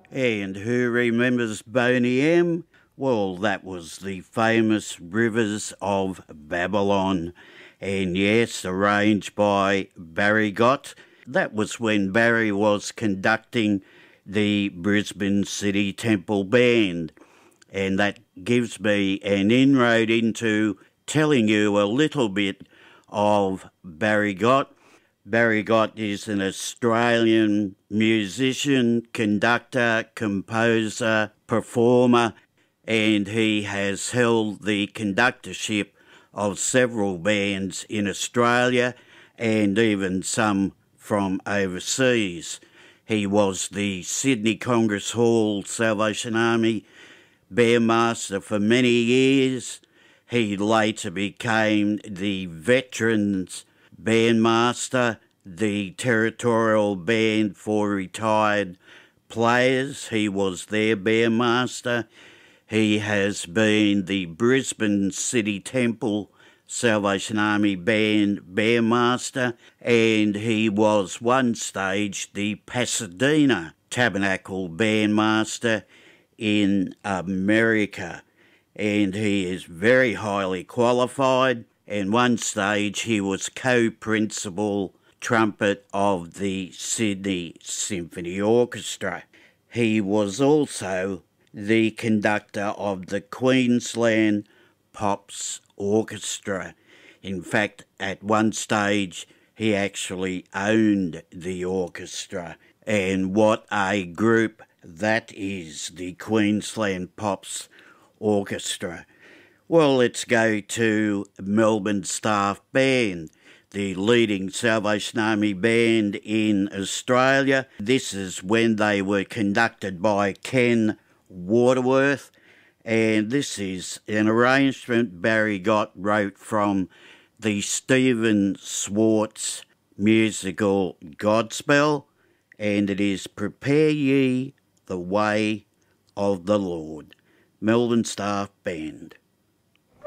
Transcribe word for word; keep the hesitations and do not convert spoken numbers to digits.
And who remembers Boney M? Well, that was the famous Rivers of Babylon. And yes, arranged by Barry Gott. That was when Barry was conducting the Brisbane City Temple Band. And that gives me an inroad into telling you a little bit of Barry Gott. Barry Gott is an Australian musician, conductor, composer, performer, and he has held the conductorship of several bands in Australia and even some from overseas. He was the Sydney Congress Hall Salvation Army bandmaster for many years. He later became the Veterans bandmaster, the territorial band for retired players. He was their bandmaster. He has been the Brisbane City Temple Salvation Army Band bandmaster, and he was one stage the Pasadena Tabernacle bandmaster in America. And he is very highly qualified. And one stage he was co-principal trumpet of the Sydney Symphony Orchestra. He was also the conductor of the Queensland Pops Orchestra. In fact, at one stage he actually owned the orchestra. And what a group that is, the Queensland Pops Orchestra. Well, let's go to Melbourne Staff Band, the leading Salvation Army band in Australia. This is when they were conducted by Ken Waterworth, and this is an arrangement Barry Gott wrote from the Stephen Schwartz musical Godspell, and it is Prepare Ye the Way of the Lord. Melbourne Staff Band.